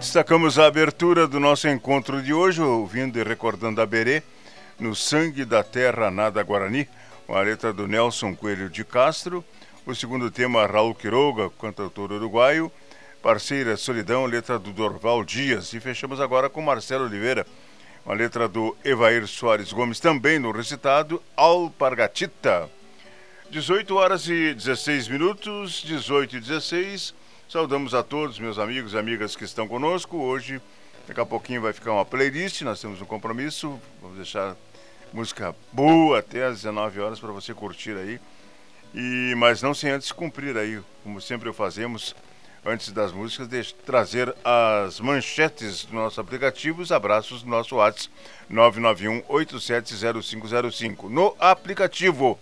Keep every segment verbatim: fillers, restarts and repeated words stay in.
Destacamos a abertura do nosso encontro de hoje, ouvindo e recordando a Berê, No Sangue da Terra Nada Guarani, com a letra do Nelson Coelho de Castro. O segundo tema, Raul Quiroga, cantautor uruguaio. Parceira Solidão, letra do Dorval Dias. E fechamos agora com Marcelo Oliveira, com a letra do Evair Soares Gomes, também no recitado, Alpargatita. dezoito horas e dezesseis minutos, dezoito e dezesseis. Saudamos a todos, meus amigos e amigas que estão conosco. Hoje, daqui a pouquinho vai ficar uma playlist, nós temos um compromisso. Vamos deixar música boa até às dezenove horas para você curtir aí. E, mas não sem antes cumprir aí, como sempre o fazemos, antes das músicas, de trazer as manchetes do nosso aplicativo, os abraços do nosso WhatsApp nove nove um oito sete zero cinco zero cinco. No aplicativo,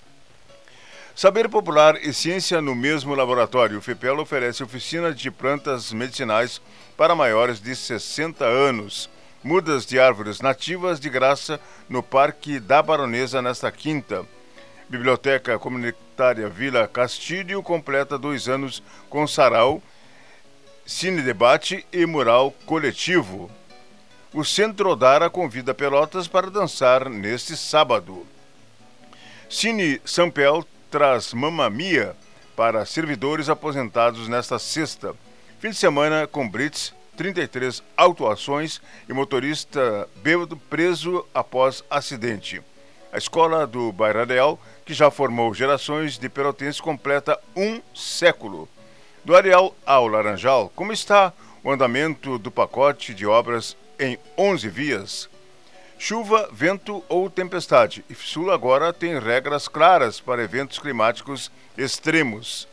Saber Popular e Ciência no mesmo laboratório. O FEPEL oferece oficina de plantas medicinais para maiores de sessenta anos. Mudas de árvores nativas de graça no Parque da Baronesa nesta quinta. Biblioteca Comunitária Vila Castilho completa dois anos com sarau, cine debate e mural coletivo. O Centro Odara convida Pelotas para dançar neste sábado. Cine Sampel traz Mamma Mia para servidores aposentados nesta sexta. Fim de semana com Blitz, trinta e três autuações e motorista bêbado preso após acidente. A escola do Bairro, que já formou gerações de pelotenses, completa um século. Do Areal ao Laranjal, como está o andamento do pacote de obras em onze vias? Chuva, vento ou tempestade. IFSUL agora tem regras claras para eventos climáticos extremos.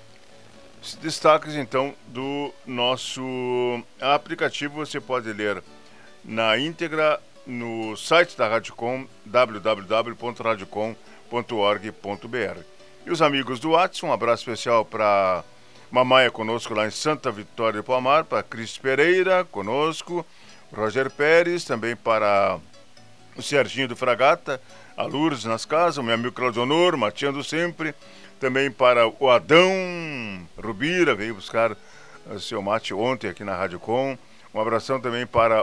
Destaques, então, do nosso aplicativo. Você pode ler na íntegra no site da Radiocom, w w w ponto radiocom ponto org ponto b r. E os amigos do WhatsApp, um abraço especial para Mamaia conosco lá em Santa Vitória do Palmar, para Cris Pereira conosco, Roger Pérez, também para o Serginho do Fragata, a Lourdes nas casas, o meu amigo Claudio Honor, mateando sempre, também para o Adão Rubira, veio buscar uh, seu mate ontem aqui na Rádio Com. Um abração também para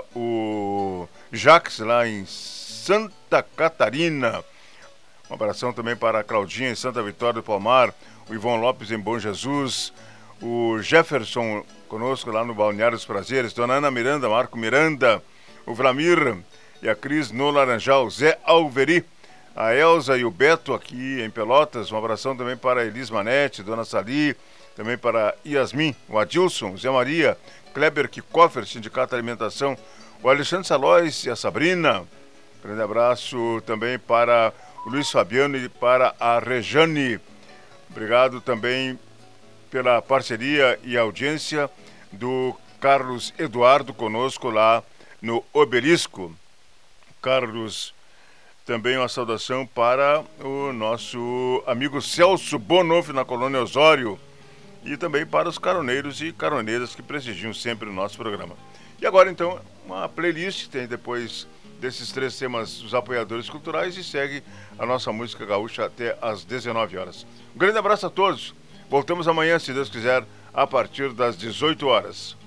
o Jax, lá em Santa Catarina. Um abração também para a Claudinha, em Santa Vitória do Palmar, o Ivon Lopes, em Bom Jesus, o Jefferson conosco lá no Balneário dos Prazeres, Dona Ana Miranda, Marco Miranda, o Vlamir e a Cris no Laranjal, Zé Alveri, a Elza e o Beto aqui em Pelotas. Um abração também para a Elis Manete, Dona Sali, também para Yasmin, o Adilson, Zé Maria, Kleber Kikoffer, Sindicato Alimentação, o Alexandre Salóis e a Sabrina. Grande abraço também para o Luiz Fabiano e para a Rejane. Obrigado também pela parceria e audiência do Carlos Eduardo conosco lá no Obelisco. Carlos, também uma saudação para o nosso amigo Celso Bonoff na Colônia Osório e também para os caroneiros e caroneiras que prestigiam sempre o nosso programa. E agora então uma playlist, tem depois desses três temas os apoiadores culturais e segue a nossa música gaúcha até às dezenove horas. Um grande abraço a todos, voltamos amanhã, se Deus quiser, a partir das dezoito horas.